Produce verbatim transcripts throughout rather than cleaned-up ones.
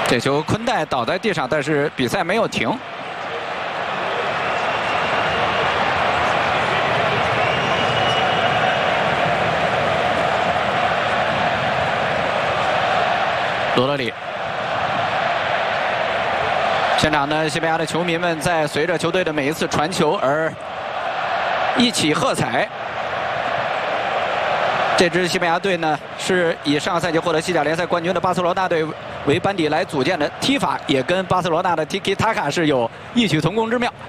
这球昆代倒在地上，但是比赛没有停。罗德里。 现场呢，西班牙的球迷们在随着球队的每一次传球而一起喝彩。这支西班牙队呢，是以上个赛季获得西甲联赛冠军的巴塞罗那队为班底来组建的，踢法也跟巴塞罗那的 Tiki Taka 是有异曲同工之妙。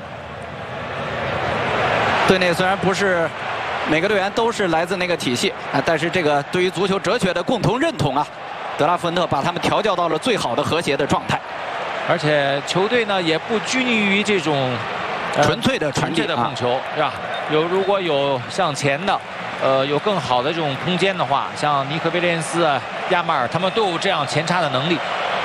队内虽然不是每个队员都是来自那个体系啊，但是这个对于足球哲学的共同认同啊，德拉福恩特把他们调教到了最好的和谐的状态。 而且球队呢也不拘泥于这种纯粹的传递的控球，是吧？有如果有向前的，呃，有更好的这种空间的话，像尼克威廉斯啊、亚马尔，他们都有这样前插的能力。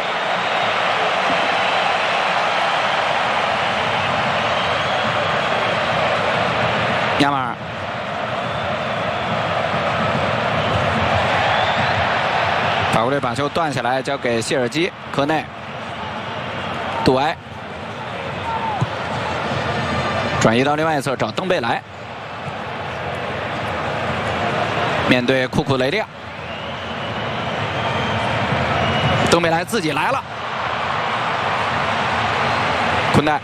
亚马尔，法国队把球断下来，交给谢尔基·科内。 杜埃转移到另外一侧找登贝莱，面对库库雷利亚，登贝莱自己来了，昆代，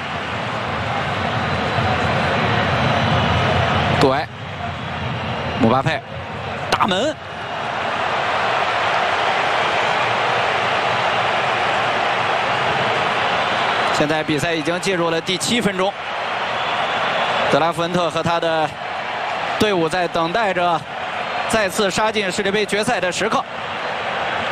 杜埃，姆巴佩，大门。 现在比赛已经进入了第七分钟，德拉福恩特和他的队伍在等待着再次杀进世界杯决赛的时刻。